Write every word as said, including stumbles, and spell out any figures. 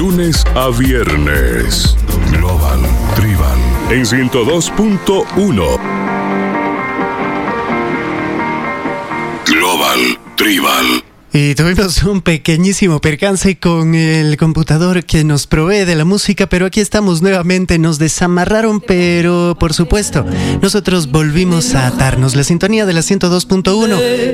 lunes a viernes. Global Tribal en ciento dos punto uno. Global Tribal. Y tuvimos un pequeñísimo percance con el computador que nos provee de la música, pero aquí estamos nuevamente, nos desamarraron, pero por supuesto, nosotros volvimos a atarnos. La sintonía de la ciento dos punto uno,